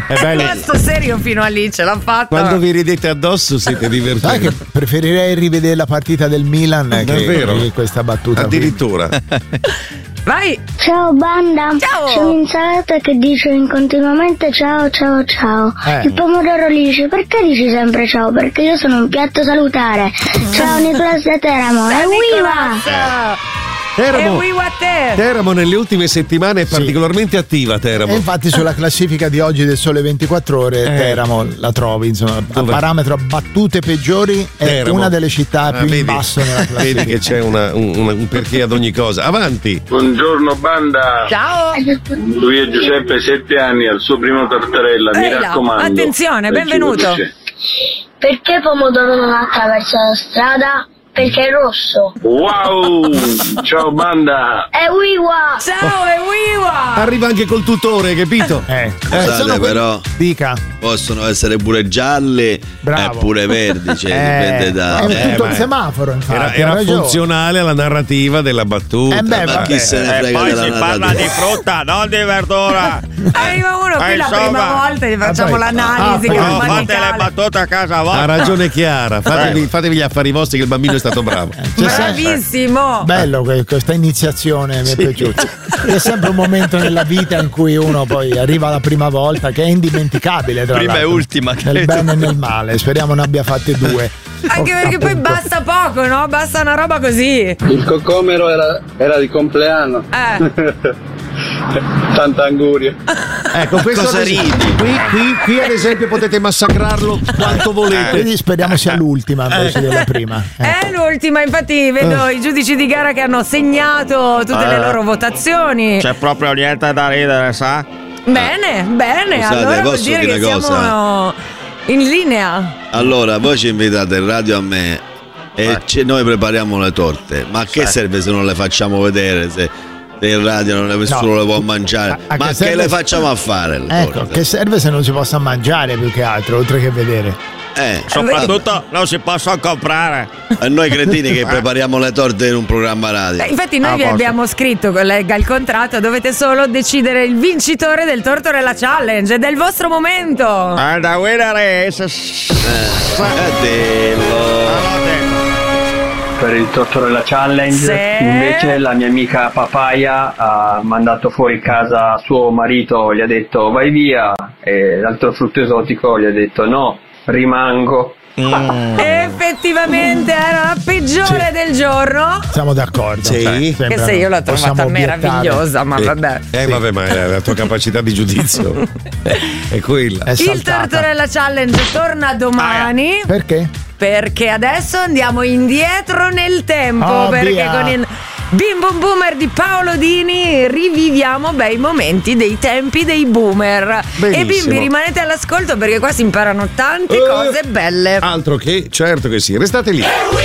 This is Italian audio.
È rimasto serio fino a lì, ce l'ha fatta. Quando vi ridete addosso siete divertenti. Sai che preferirei rivedere la partita del Milan che questa battuta. Addirittura. Vai. Ciao banda. Ciao. C'è un'insalata che dice continuamente ciao ciao ciao. Il pomodoro gli dice perché dici sempre ciao? Perché io sono un piatto salutare. Ciao Nicolas da Teramo. Evviva! Teramo nelle ultime settimane è particolarmente attiva. Teramo. E infatti sulla classifica di oggi del Sole 24 Ore Teramo la trovi, insomma, a parametro battute peggiori è Teramo. Una delle città più in basso nella classifica. Vedi che c'è un perché ad ogni cosa. Avanti. Buongiorno banda. Ciao. Lui è Giuseppe, 7 anni, al suo primo Tortorella, mi raccomando. Attenzione, benvenuto. Perché pomodoro non attraversa la strada? Perché è rosso. Wow! Ciao banda! Evviva! Ciao, evviva! Arriva anche col tutore, capito? Scusate, però dica. Possono essere pure gialli e pure verdi, cioè dipende da. È tutto il semaforo, infatti. Era funzionale alla narrativa della battuta. ma chi se ne frega poi della si parla narrativa? di frutta, non di verdura. Arriva uno qui la prima volta, gli facciamo l'analisi. Fate le battute a casa vostra. Ha ragione Chiara, fatevi gli affari vostri che il bambino è stato bravo. Bravissimo. Bello questa iniziazione, mi è piaciuta. È sempre un momento nella vita in cui uno poi arriva la prima volta, che è indimenticabile. Prima e ultima, nel bene e nel male. Speriamo ne abbia fatte due. Anche perché poi basta poco, no? Basta una roba così. Il cocomero era di compleanno. Tanta anguria. Ecco, questo Cosa ridi? Qui ad esempio potete massacrarlo quanto volete. Quindi speriamo sia l'ultima invece della prima. È l'ultima, infatti vedo i giudici di gara che hanno segnato tutte le loro votazioni. C'è proprio niente da ridere, sa? Bene, Scusate, allora vuol posso dire dire che una cosa? siamo in linea. Allora, voi ci invitate in radio a me e noi prepariamo le torte. Ma che serve se non le facciamo vedere? Se in radio nessuno le può mangiare? Ma che le facciamo a fare? Ecco, che serve se non si possa mangiare più che altro, oltre che vedere? Soprattutto non si possono comprare. E noi cretini che prepariamo le torte in un programma radio. Infatti noi vi abbiamo scritto, legga il contratto, dovete solo decidere il vincitore del Tortorella Challenge, è del vostro momento. And the winner is Per il Tortorella Challenge invece la mia amica Papaya ha mandato fuori casa suo marito, gli ha detto vai via, e l'altro frutto esotico gli ha detto no, rimango. Effettivamente era la peggiore del giorno. Siamo d'accordo. Sì. Che se io l'ho trovata meravigliosa, ma vabbè. Vabbè, ma è la tua capacità di giudizio è quella. Il Tortorella Challenge torna domani. Perché? Perché adesso andiamo indietro nel tempo. Perché con il Bim Bum Boomer di Paolo Dini riviviamo bei momenti dei tempi dei boomer. Benissimo. E bimbi, rimanete all'ascolto perché qua si imparano tante cose belle. Altro che, certo che sì, restate lì.